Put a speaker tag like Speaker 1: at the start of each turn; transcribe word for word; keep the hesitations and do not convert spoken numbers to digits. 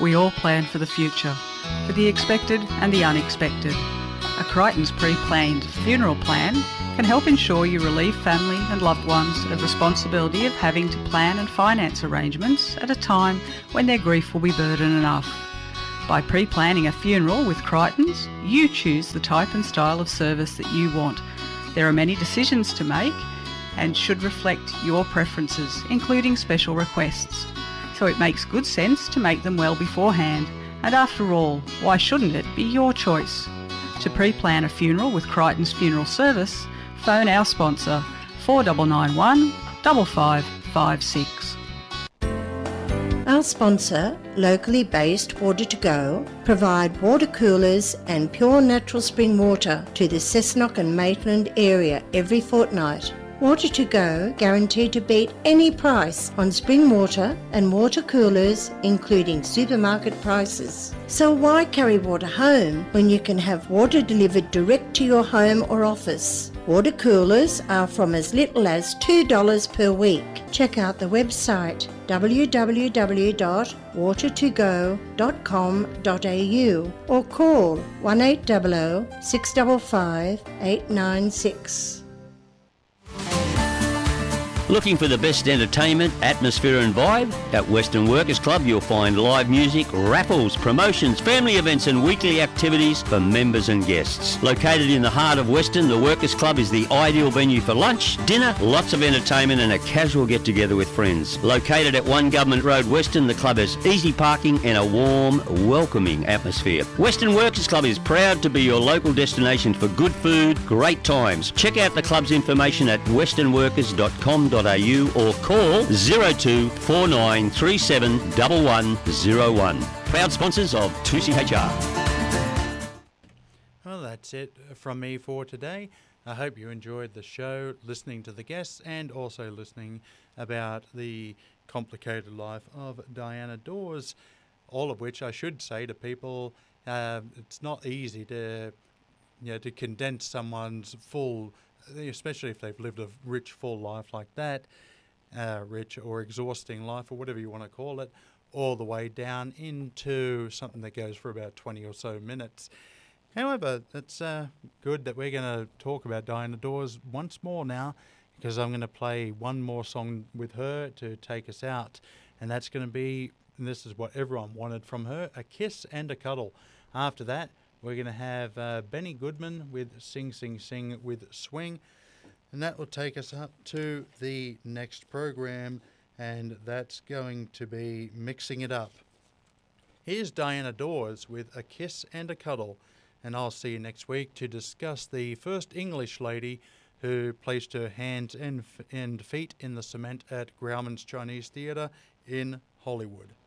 Speaker 1: We all plan for the future, for the expected and the unexpected. A Crichton's pre-planned funeral plan can help ensure you relieve family and loved ones of responsibility of having to plan and finance arrangements at a time when their grief will be burden enough. By pre-planning a funeral with Crichton's, you choose the type and style of service that you want. There are many decisions to make and should reflect your preferences, including special requests. So it makes good sense to make them well beforehand. And after all, why shouldn't it be your choice? To pre-plan a funeral with Crichton's Funeral Service, phone our sponsor four nine nine one, five five five six.
Speaker 2: Our sponsor, locally based Water to Go, provide water coolers and pure natural spring water to the Cessnock and Maitland area every fortnight. Water to Go guaranteed to beat any price on spring water and water coolers, including supermarket prices. So why carry water home when you can have water delivered direct to your home or office? Water coolers are from as little as two dollars per week. Check out the website w w w dot water to go dot com dot a u or call one eight hundred, six five five, eight nine six.
Speaker 3: Looking for the best entertainment, atmosphere and vibe? At Western Workers Club you'll find live music, raffles, promotions, family events and weekly activities for members and guests. Located in the heart of Western, the Workers Club is the ideal venue for lunch, dinner, lots of entertainment and a casual get-together with friends. Located at one Government Road, Western, the club has easy parking and a warm, welcoming atmosphere. Western Workers Club is proud to be your local destination for good food, great times. Check out the club's information at western workers dot com dot a u or call zero two four nine three seven one one zero one. Proud sponsors of two C H R.
Speaker 4: Well, that's it from me for today. I hope you enjoyed the show, listening to the guests and also listening about the complicated life of Diana Dawes, all of which I should say to people, uh, it's not easy to, you know, to condense someone's full, especially if they've lived a rich, full life like that, uh, rich or exhausting life or whatever you want to call it, all the way down into something that goes for about twenty or so minutes. However, it's uh, good that we're going to talk about Diana Dawes once more now, because I'm going to play one more song with her to take us out, and that's going to be, and this is what everyone wanted from her, A Kiss and a Cuddle. After that, we're going to have uh, Benny Goodman with Sing, Sing, Sing with Swing. And that will take us up to the next program, and that's going to be Mixing It Up. Here's Diana Dawes with A Kiss and a Cuddle. And I'll see you next week to discuss the first English lady who placed her hands and, and feet in the cement at Grauman's Chinese Theatre in Hollywood.